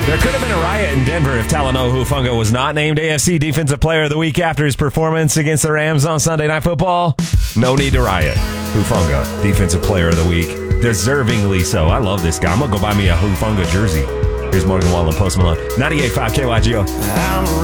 There could have been a riot in Denver if Talanoa Hufanga was not named AFC Defensive Player of the Week after his performance against the Rams on Sunday Night Football. No need to riot. Hufanga, Defensive Player of the Week. Deservingly so. I love this guy. I'm going to go buy me a Hufanga jersey. Here's Morgan Wallen, Post Malone. 98.5 KYGO.